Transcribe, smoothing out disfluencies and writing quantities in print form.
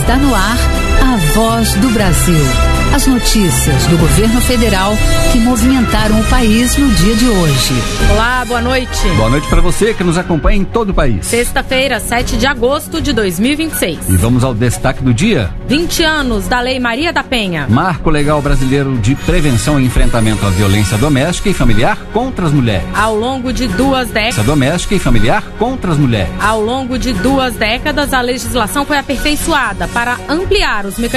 Está no ar a Voz do Brasil. As notícias do governo federal que movimentaram o país no dia de hoje. Olá, boa noite. Boa noite para você que nos acompanha em todo o país. Sexta-feira, 7 de agosto de 2026. E vamos ao destaque do dia. 20 anos da Lei Maria da Penha. Marco Legal Brasileiro de Prevenção e Enfrentamento à Violência Doméstica e Familiar contra as Mulheres. Ao longo de 2 décadas... Doméstica e familiar contra as mulheres. Ao longo de 2 décadas, a legislação foi aperfeiçoada para ampliar os mecanismos